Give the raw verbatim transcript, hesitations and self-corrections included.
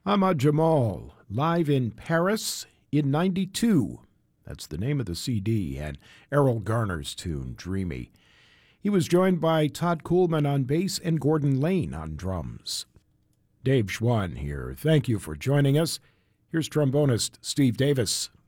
Ahmad Jamal, live in Paris in ninety-two. That's the name of the C D, and Errol Garner's tune, Dreamy. He was joined by Todd Coolman on bass and Gordon Lane on drums. Dave Schwann here. Thank you for joining us. Here's trombonist Steve Davis.